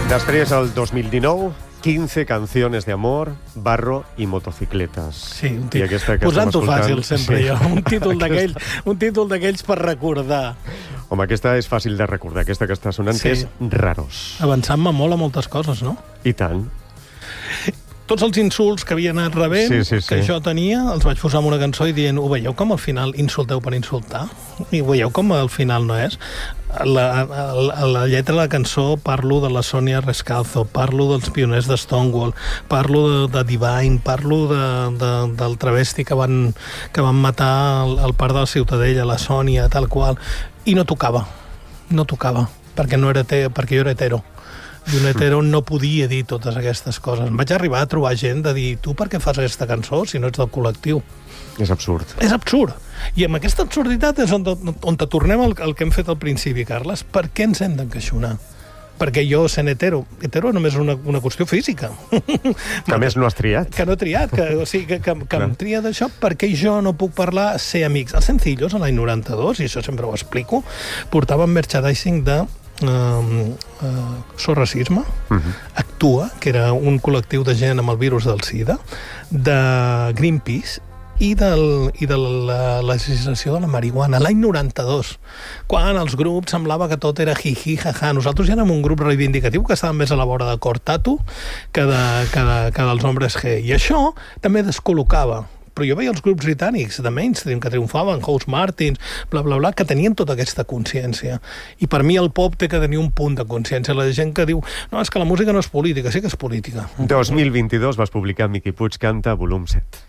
Després, el 2019, 15 canciones de amor, barro i motocicletes. Sí, un títol. Posant-ho fàcil, sempre jo. Un títol d'aquells per recordar. Home, aquesta és fàcil de recordar. Aquesta que està sonant és Raros. Avançant-me molt a moltes coses, no? I tant. Tots els insults que havia anat rebent, que jo tenia, els vaig posar en una cançó i dient, ho veieu com al final insulteu per insultar? I ho veieu com al final no és? La lletra de la cançó parlo de la Sònia Rescalzo, parlo dels pioners de Stonewall, parlo de Divine, parlo del travesti que van matar al parc de la Ciutadella, la Sònia, tal qual, i no tocava, perquè jo era hetero. I un hetero no podia dir totes aquestes coses. Em vaig arribar a trobar gent de dir, tu per què fas aquesta cançó si no ets del col·lectiu? És absurd. És absurd. I amb aquesta absurditat és on tornem al que hem fet al principi, Carles. Per què ens hem d'encaixonar? Perquè jo, sent hetero només és una qüestió física. Que a més no has triat. Que no he triat, que em tria d'això perquè jo no puc parlar, ser amics. Els Sencillos, l'any 92, i això sempre ho explico, portaven merchandising de So Racisme, Actua, que era un col·lectiu de gent amb el virus del SIDA, de Greenpeace i de la legislació de la marihuana, l'any 92, quan els grups semblava que tot era jiji, jaja. Nosaltres ja érem un grup reivindicatiu que estàvem més a la vora de Cortatu que dels hombres G. I això també descol·locava. Però jo veia els grups britànics de mainstream que triomfaven, House Martins, bla, bla, bla, que tenien tota aquesta consciència. I per mi el pop té que tenir un punt de consciència. La gent que diu, no, és que la música no és política, sí que és política. 2022 vas publicar Miqui Puig canta, volum 7.